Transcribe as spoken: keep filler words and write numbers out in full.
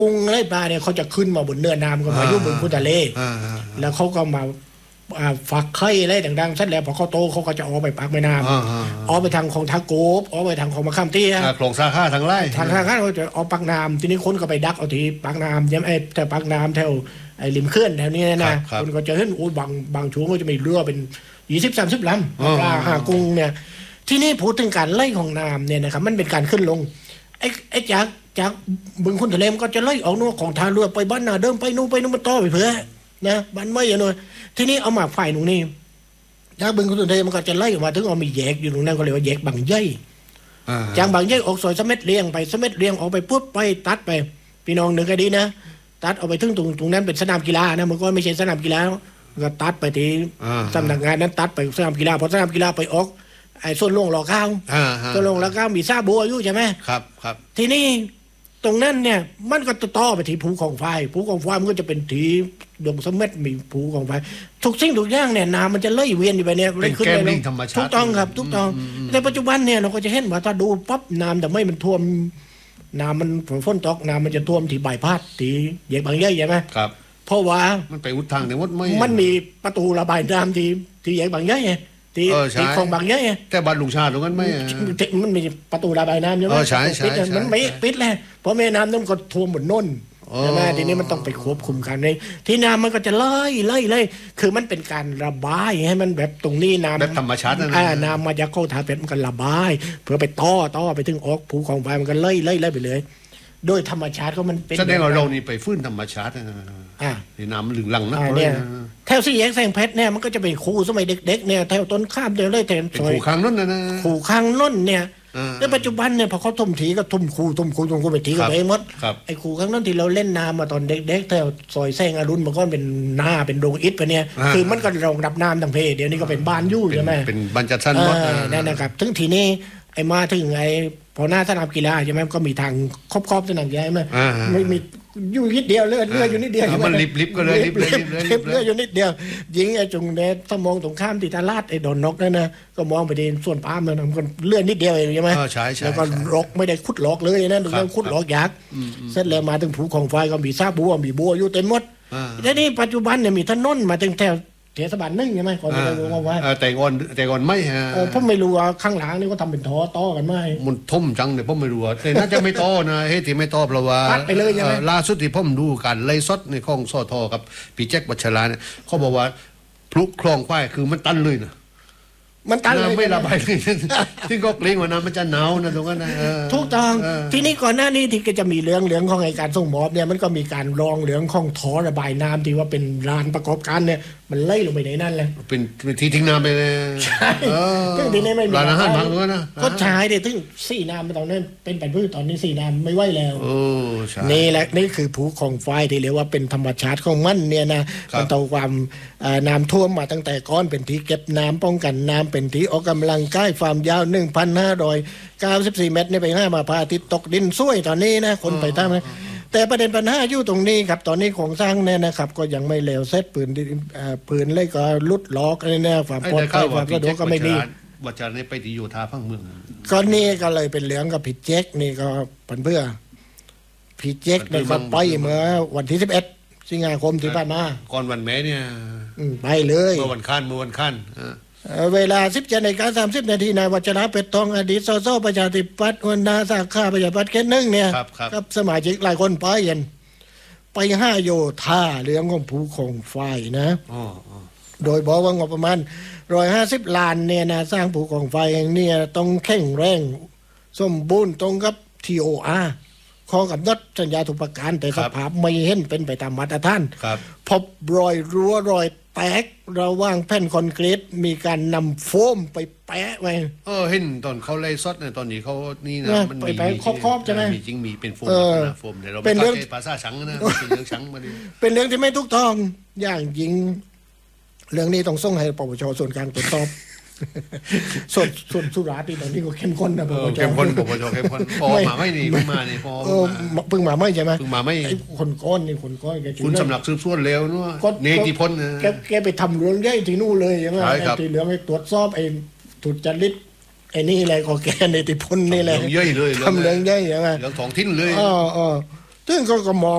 กุ้งอะไรปลาเนี่ยเขาจะขึ้นมาบนเนื้อน้ำก็มาอยู่บนพื้นทะเลแล้วเขาก็มาฝักไข่อะไรต่างๆเสร็จแล้วพอเขาโตเขาก็จะออกไปปากแม่น้ำออกไปทางของทาโกบออกไปทางของมะขามเตี้ยโขลงสาขาทางไร่ทางทางข้าเขาจะออกปากน้ำทีนี้คนก็ไปดักเอาที่ปากน้ำย้ำไอ้แต่ปากน้ำแถวไอ้ริมเขื่อนแถวนี้นะคนก็จะเห็นโอ้บางบางช่วงก็จะมีเรือเป็นยี่สิบสามสิบลำปลาหากุ้งเนี่ยที่นี่พูดถึงการไล่ของน้ำเนี่ยนะครับมันเป็นการขึ้นลงไอ้ไอ้จากจากบึงคุณทะเลมันก็จะไล่ออกนู่นของทางเรือไปบ้านนาเดิมไปนู่นไปนู่นมาต่อไปเพื่อนะบ้านไม่อย่างนู้นที่นี่เอามาฝ่ายตรงนี้จากบึงคุณทะเลมันก็จะไล่ออกมาถึงเอามีแยกอยู่ตรงนั้นก็เรียกว่าแยกบางใหญ่จากบางใหญ่ออกซอยสม็ดเลี้ยงไปสม็ดเลี้ยงออกไปปุ๊บไปตัดไปพี่น้องหนึ่งก็ดีนะตัดออกไปถึงตรงตรงนั้นเป็นสนามกีฬานะมันก็ไม่ใช่สนามกีฬาก็ตัดไปที่สำนักงานนั้นตัดไปสนามกีฬาพอสนามกีฬาไปออกไอ้ส่วนลงหล่อข้าวส่วนลงหล่อข้าวมีซาบัวอยู่ใช่ไหมครับครับทีนี้ตรงนั้นเนี่ยมันก็ต่อไปที่ภูของไฟภูของไฟมันก็จะเป็นที่ดงสมเม็ดมีภูของไฟทุกสิ่งทุกอย่างเนี่ยน้ำมันจะเลื่อยเวียนอยู่ไปเนี่ยเป็นแก้มลิงธรรมชาติทุกต้องครับทุกต้องในปัจจุบันเนี่ยเราก็จะเห็นว่าถ้าดูปั๊บน้ำแต่ไม่มันท่วมน้ำมันฝนตกน้ำมันจะท่วมที่ใบพัดที่แยกบางใหญ่ใช่ไหมครับเพราะว่ามันไปอุดทางแต่ว่าไม่มันมีประตูระบายน้ำที่ที่แยกบางใหญ่ที่ที่คลองบางใหญ่แต่บ้านลุงชาติตรงนั้นไม่มันมีประตูระบายน้ำใช่ไหมใช่ใช่มันไม่ปิดเลยเพราะแม่น้ำนั่นก็ท่วมบนน้นใช่ไหมทีนี้มันต้องไปควบคุมกันในที่น้ำมันก็จะไล่ไล่ไล่คือมันเป็นการระบายให้มันแบบตรงนี้น้ำแบบธรรมชาตินะอ่าน้ำมาจากโคทาเป็ดมันก็ระบายเพื่อไปต่อต่อไปถึงออกภูของไฟมันก็ไล่ไล่ไล่ไปเลยโดยธรรมชาติก็มันเป็นแสดงว่าเรานี่ไปฟื้นธรรมชาติอ่าในน้ำหลึงหลังนะเนี่ยแถวสี่แยกแสงเพชรเนี่ยมันก็จะเป็นคูสมัยเด็กๆเนี่ยแถวต้นข้ามเดียวเลยแถวซอยคูข้างน้นนะนะคูข้างน้นเนี่ยในปัจจุบันเนี่ยพอเขาทุ่มถีก็ทุ่มคูทุ่มคูทุ่มคูไปถีกันไปหมดไอ้คูข้างนั้นที่เราเล่นน้ำมาตอนเด็กๆแถวซอยแสงอรุณมันก็เป็นหน้าเป็นโรงอิฐไปเนี่ยคือมันก็รองรับน้ำทางเพเดี๋ยวนี้ก็เป็นบ้านยู่ใช่ไหมเป็นบ้านจัดสรรหมดนั่นนะครับถึงทีนี้ไอ้มาถึงไอ้พอหน้าสนามกีฬาใช่ไหมก็มีทางครอบๆสนามกีฬาใช่ไหมไม่มีอยู่นิดเดียวเลือดเลือดอยู่นิดเดียวมันลิบลิบก็เลยลิบลิบลิบเลือดอยู่นิดเดียวยิงไอ้จงเนตถ้ามองตรงข้ามที่ตลาดไอ้ดอนนกนั่นนะก็มองไปที่ส่วนปาล์มนั่นมันเลือดนิดเดียวเองใช่ไหมแล้วก็ลอกไม่ได้ขุดหลอกเลยนะเรื่องขุดหลอกยากเสร็จแล้วมาถึงภูของไฟก็มีซาบัวมีบัวอยู่เต็มหมดแล้วนี่ปัจจุบันเนี่ยมีถนนมาถึงแถวเทศบาลนึ่งใช่ไหมก่อนจะรู้ว่าแต่ก่อนแต่ก่อนไม่ฮะผมไม่รู้ว่าข้างหลังนี่ก็ทำเป็นท่อต่อกันไหมมันทุ่มจังเนี่ยผมไม่รู้แต่น่าจะไม่ต่อนะเฮ้ยที่ไม่ต่อเพราะว่าไปเลยใช่ไหมล่าสุดที่ผมดูการไล่ซดในคลองซ่อทอกับพี่แจ็คบัชราเนี่ยเขาบอกว่าพลุคลองควายคือมันตันเลยนะมันตันเลยไม่ระบายที่ก็เกรงว่าน้ำมันจะหนาวนะตรงนั้นนะทุกต้องทีนี้ก่อนหน้านี้ที่ก็จะมีเรื่องเรื่องของไอการส่งมอบเนี่ยมันก็มีการรองเรื่องของท่อระบายน้ำที่ว่าเป็นลานประกอบการเนี่ยมันไล่ลงไปในนั่นเลยเป็นที่ทิ้งน้ำไปเลยใช่ซึ่งทีนี้ไม่มีร้านอาหารบางตัวนะก็ใช้เดี๋ยวถึงสี่น้ำตอนนั้นเป็นไปพืชตอนนี้สี่น้ำไม่ไหวแล้วโอ้ใช่นี่แหละนี่คือภูของไฟที่เรียกว่าเป็นธรรมชาติของมันเนี่ยนะมันต่อความน้ำท่วมมาตั้งแต่ก้อนเป็นที่เก็บน้ำป้องกันน้ำเป็นที่ออกกำลังกายความยาว หนึ่งพันห้าร้อยเก้าสิบสี่ เมตรเนี่ยไปห้ามาพาอาทิตย์ตกดินซุยตอนนี้นะคนไปตามนะแต่ประเด็นปัญหาอยู่ตรงนี้ครับตอนนี้โครงสร้างเนี่ยนะครับก็ยังไม่แล้วเสร็จปืนปืนเลยก็ลุดล็อกอะไรเนี่ยความปลอดภัยความสะดวกก็ไม่มีวัชระไปที่โยธาพังเมืองก็นี่ก็เลยเป็นเหลืองกับผิดเจ๊กนี่ก็เพื่อผิดเจ๊กเนี่ยก็ไปเมื่อวันที่สิบเอ็ดสิงหาคมที่ผ่านมาก่อนวันแม่เนี่ยไปเลยเมื่อวันค้านเมื่อวันค้านเวลา สิบเจ็ดนาฬิกาสามสิบ นาทีนายวัชระเป็ดทองอดีตสสประชาธิปัตย์หัวหน้าสาขาประชาธิปัตย์เขตหนึ่งเนี่ยกับสมาชิกหลายคนไปเย็นไปห้าโยธาเรื่องของภูของไฟนะโดยบอกว่างบประมาณหนึ่งร้อยห้าสิบล้านเนี่ยนะสร้างภูของไฟอย่างนี้ต้องแข็งแรงสมบูรณ์ตรงกับ ที โอ อาร์ ข้อกำหนดสัญญาทุกประการแต่สภาพไม่เห็นเป็นไปตามมาตรฐานพบรอยรั้วรอยแตกระหว่างแผ่นคอนกรีตมีการนำโฟมไปแปะไว้เออเห็นตอนเขาไล่ซดเนี่ยตอนนี้เขานี่นะมันมีไปครอบๆใช่ไหมมีจริงมีเป็นโฟมนะโฟมเดี๋ยวเราเป็นเรื่องภาษาชังนะเป็นเรื่องชังมาดิเป็นเรื่องที่ไม่ถูกต้องอย่างจริงเรื่องนี้ต้องส่งให้ปปชส่วนกลางตรวจสอบส่วนส่วนสุราที่ตอนนี้ก็เข้มข้นนะปปชเข้มข้นปปชเข้มข้นพอมาไม่ดีเพิ่งมานี่พอเพิ่งมาไม่ใช่ไหมเพิ่งมาไม่คนก้อนนี่คนก้อนแกคุณสำนักสืบสวนเร็วนู้นเนติพลแกแกไปทำเรื่องใหญ่ที่นู่นเลยใช่ไหมที่เหลืองให้ตรวจสอบไอ้ทุจริตไอ้นี่อะไรก็แกเนติพลนี่แหละเรื่องใหญ่เลยทำเรื่องใหญ่ใช่ไหมเรื่องท้องถิ่นเลยอ๋ออ๋อซึ่งก็มอง